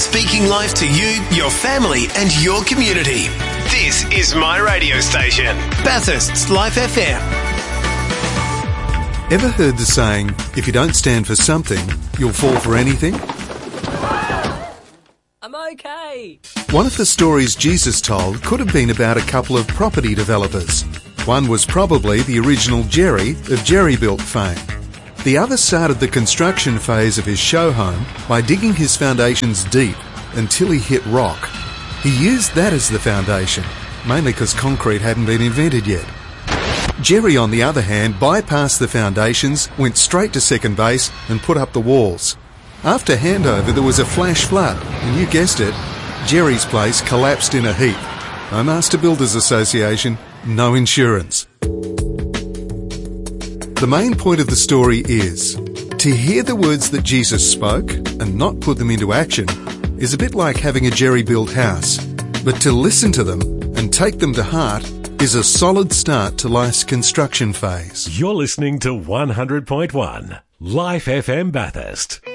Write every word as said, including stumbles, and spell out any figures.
speaking life to you, your family and your community. This is my radio station, Bathurst's Life F M. Ever heard the saying, if you don't stand for something, you'll fall for anything? I'm okay. One of the stories Jesus told could have been about a couple of property developers. One was probably the original Jerry of Jerry Built fame. The other started the construction phase of his show home by digging his foundations deep until he hit rock. He used that as the foundation, mainly because concrete hadn't been invented yet. Jerry, on the other hand, bypassed the foundations, went straight to second base and put up the walls. After handover, there was a flash flood, and you guessed it, Jerry's place collapsed in a heap. No Master Builders Association, no insurance. The main point of the story is, to hear the words that Jesus spoke and not put them into action is a bit like having a Jerry-built house. But to listen to them and take them to heart is a solid start to life's construction phase. You're listening to one hundred point one Life F M Bathurst.